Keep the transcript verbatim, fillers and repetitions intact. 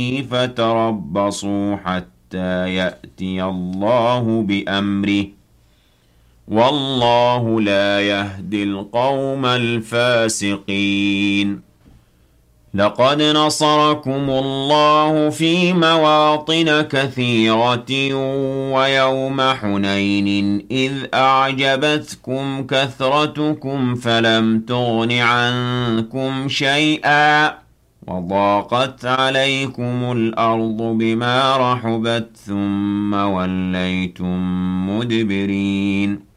فتربصوا حتى يأتي الله بأمره والله لا يهدي القوم الفاسقين لقد نصركم الله في مواطن كثيرة ويوم حنين إذ أعجبتكم كثرتكم فلم تغن عنكم شيئا وضاقت عليكم الأرض بما رحبت ثم وليتم مدبرين